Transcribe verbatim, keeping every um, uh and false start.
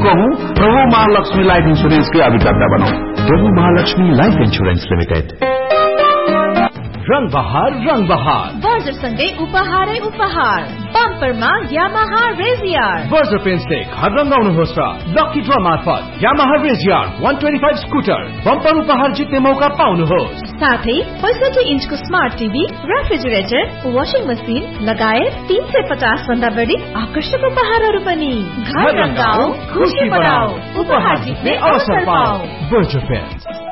कहूँ प्रभु Mahalakshmi life insurance के अभिकर्ता बनौ। प्रभु महालक्ष्मी लाइफ इंश्योरेंस लिमिटेड। रंग बहार रंग बहार बर्जर सँगै उपहारै उपहार। बम्परमा यामाहा रेजियर। बर्जर पेन्सले घर रंगाउनुहोस् र लकी ड्र मार्फत यामाहा रेजियर एक सय पच्चीस स्कुटर बम्पर उपहार जित्ने मौका पाउनुहोस्। साथै पैंसठी इन्चको smart TV, refrigerator, washing machine लगायत तीन सय पचास भन्दा बढी आकर्षक उपहारहरू पनि। घर रंगाऊ, खुशी बढाऊ, उपहार जित्ने अवसर पाऊ। Berger pens.